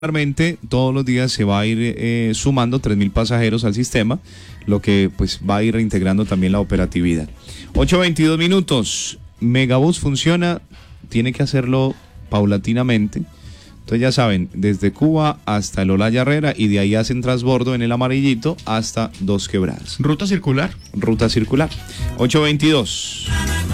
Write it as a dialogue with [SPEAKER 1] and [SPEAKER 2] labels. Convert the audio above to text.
[SPEAKER 1] Regularmente todos los días se va a ir sumando 3.000 pasajeros al sistema, lo que pues va a ir reintegrando también la operatividad. 8:22 minutos. Megabús funciona, tiene que hacerlo paulatinamente. Entonces ya saben, desde Cuba hasta el Olaya Herrera y de ahí hacen transbordo en el amarillito hasta Dos Quebradas.
[SPEAKER 2] ¿Ruta circular?
[SPEAKER 1] Ruta circular. 8:22.